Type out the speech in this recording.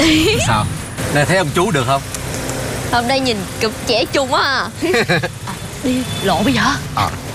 Sao? Này thấy ông chú được không? Hôm nay nhìn cực trẻ trung á. Đi lộ bây giờ.